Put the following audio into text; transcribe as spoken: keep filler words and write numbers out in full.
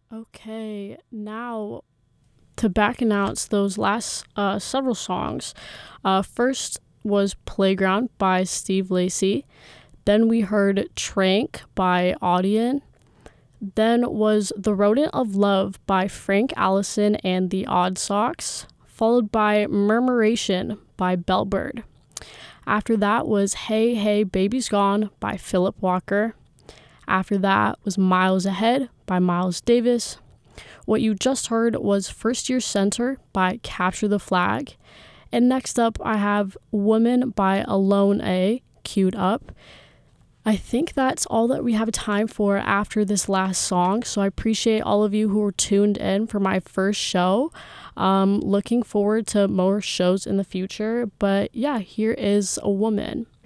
Okay, now to back announce those last uh, several songs. Uh, first was Playground by Steve Lacy. Then we heard Trank by Audion. Then was The Rodent of Love by Frank Allison and the Odd Socks, followed by Murmuration by Bellbird. After that was Hey Hey Baby's Gone by Philip Walker. After that was Miles Ahead by Miles Davis. What you just heard was First Year Center by Capture the Flag. And next up, I have Woman by Alone A queued up. I think that's all that we have time for after this last song. So I appreciate all of you who were tuned in for my first show. Um, looking forward to more shows in the future. But yeah, here is A Woman.